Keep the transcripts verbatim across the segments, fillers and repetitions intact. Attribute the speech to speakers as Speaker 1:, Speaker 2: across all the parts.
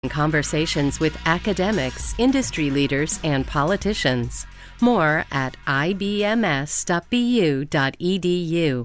Speaker 1: Conversations with academics, industry leaders, and politicians. More at I B M S dot B U dot E D U.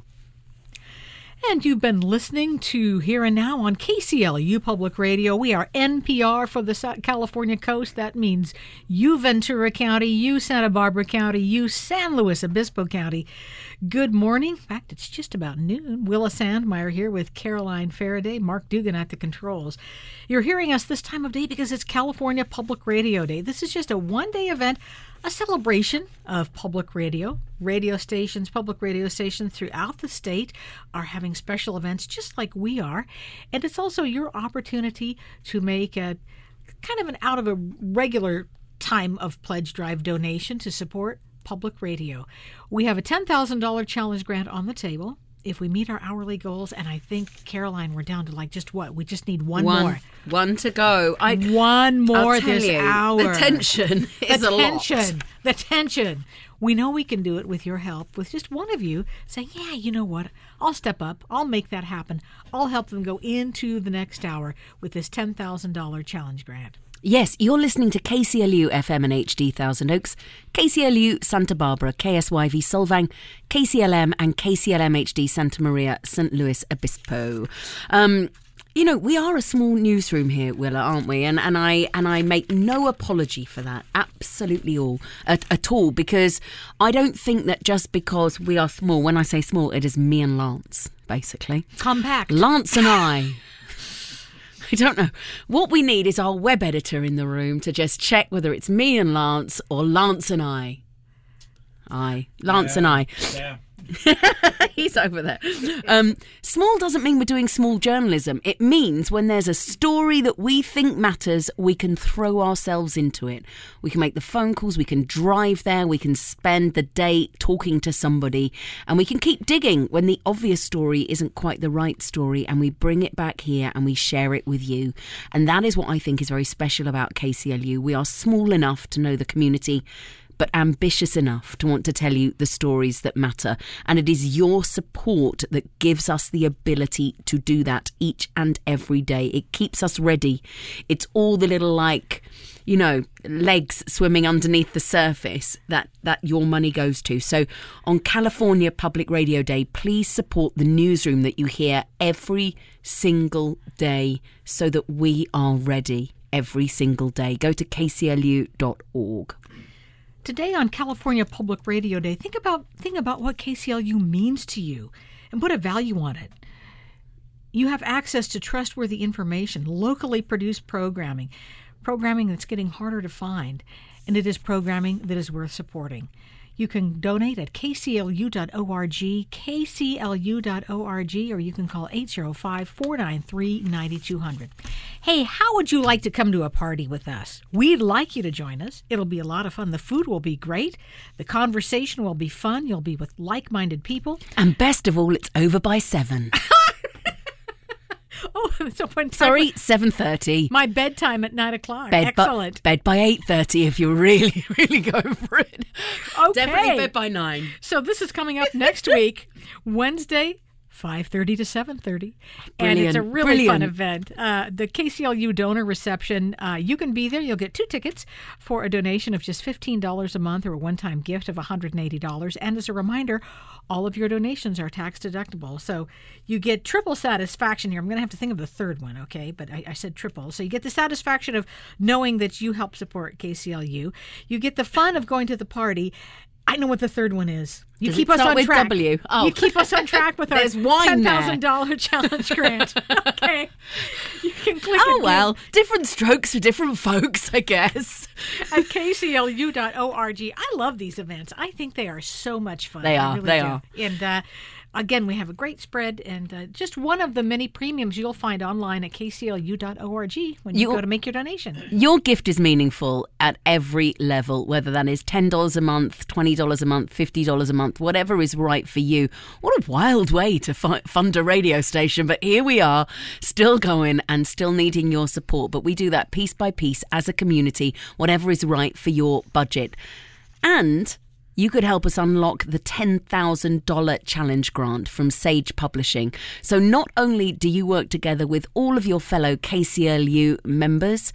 Speaker 2: And you've been listening to Here and Now on K C L U Public Radio. We are N P R for the California coast. That means you Ventura County, you Santa Barbara County, you San Luis Obispo County. Good morning. In fact, it's just about noon. Willa Sandmeyer here with Caroline Faraday, Mark Dugan at the controls. You're hearing us this time of day because it's California Public Radio Day. This is just a one-day event, a celebration of public radio. Radio stations, public radio stations throughout the state are having special events just like we are. And it's also your opportunity to make a kind of an out of a regular time of pledge drive donation to support public radio. We have a ten thousand dollars challenge grant on the table if we meet our hourly goals. And I think, Caroline, we're down to like just what? We just need one,
Speaker 3: one
Speaker 2: more.
Speaker 3: One to go. I,
Speaker 2: one more
Speaker 3: I'll tell
Speaker 2: this
Speaker 3: you,
Speaker 2: hour.
Speaker 3: The tension is
Speaker 2: the
Speaker 3: a
Speaker 2: tension,
Speaker 3: lot.
Speaker 2: The tension. We know we can do it with your help, with just one of you saying, yeah, you know what? I'll step up. I'll make that happen. I'll help them go into the next hour with this ten thousand dollars challenge grant.
Speaker 3: Yes, you're listening to K C L U F M and H D Thousand Oaks, K C L U Santa Barbara, K S Y V Solvang, K C L M and K C L M H D Santa Maria, Saint Luis Obispo. Um, you know, we are a small newsroom here, Willa, aren't we? And and I and I make no apology for that, absolutely all at, at all, because I don't think that just because we are small, when I say small, it is me and Lance, basically.
Speaker 2: Compact.
Speaker 3: Lance and I. I don't know. What we need is our web editor in the room to just check whether it's me and Lance or Lance and I. I. Lance
Speaker 4: yeah,
Speaker 3: and I.
Speaker 4: Yeah.
Speaker 3: He's over there. Um, small doesn't mean we're doing small journalism. It means when there's a story that we think matters, we can throw ourselves into it. We can make the phone calls, we can drive there, we can spend the day talking to somebody, and we can keep digging when the obvious story isn't quite the right story, and we bring it back here and we share it with you. And that is what I think is very special about K C L U. We are small enough to know the community, but ambitious enough to want to tell you the stories that matter. And it is your support that gives us the ability to do that each and every day. It keeps us ready. It's all the little, like, you know, legs swimming underneath the surface that, that your money goes to. So on California Public Radio Day, please support the newsroom that you hear every single day so that we are ready every single day. Go to K C L U dot org.
Speaker 2: Today on California Public Radio Day, think about think about what K C L U means to you and put a value on it. You have access to trustworthy information, locally produced programming, programming that's getting harder to find, and it is programming that is worth supporting. You can donate at K C L U dot org, K C L U dot org, or you can call eight oh five, four nine three, nine two zero zero. Hey, how would you like to come to a party with us? We'd like you to join us. It'll be a lot of fun. The food will be great. The conversation will be fun. You'll be with like-minded people.
Speaker 3: And best of all, it's over by seven.
Speaker 2: Oh, so when
Speaker 3: Sorry, seven thirty.
Speaker 2: My bedtime at nine o'clock.
Speaker 3: Bed
Speaker 2: Excellent.
Speaker 3: By, bed by eight thirty if you're really, really going for it.
Speaker 2: Okay.
Speaker 3: Definitely bed by nine.
Speaker 2: So this is coming up next week, Wednesday, five thirty to seven thirty. And it's a really
Speaker 3: Brilliant.
Speaker 2: fun event. Uh, the K C L U donor reception, uh, you can be there. You'll get two tickets for a donation of just fifteen dollars a month or a one-time gift of one hundred eighty dollars. And as a reminder, all of your donations are tax deductible. So you get triple satisfaction here. I'm going to have to think of the third one, okay? But I, I said triple. So you get the satisfaction of knowing that you help support K C L U. You get the fun of going to the party. I know what the third one is. You
Speaker 3: Does
Speaker 2: keep
Speaker 3: it
Speaker 2: us
Speaker 3: start
Speaker 2: on
Speaker 3: with
Speaker 2: track.
Speaker 3: W? Oh.
Speaker 2: You keep us on track with our
Speaker 3: There's wine
Speaker 2: ten
Speaker 3: there.
Speaker 2: thousand dollars challenge grant. Okay. You can click
Speaker 3: Oh,
Speaker 2: it
Speaker 3: well, different strokes for different folks, I guess.
Speaker 2: at K C L U dot org. I love these events. I think they are so much fun.
Speaker 3: They
Speaker 2: I
Speaker 3: are,
Speaker 2: really
Speaker 3: they
Speaker 2: do.
Speaker 3: are.
Speaker 2: And uh, again, we have a great spread and uh, just one of the many premiums you'll find online at K C L U dot org when you,
Speaker 3: You-
Speaker 2: go to make your donation.
Speaker 3: Your gift is meaningful at every level, whether that is ten dollars a month, twenty dollars a month, fifty dollars a month, whatever is right for you. What a wild way to fi- fund a radio station, but here we are, still going and still needing your support. But we do that piece by piece as a community, whatever is right for your budget. And you could help us unlock the ten thousand dollars challenge grant from Sage Publishing. So not only do you work together with all of your fellow K C L U members,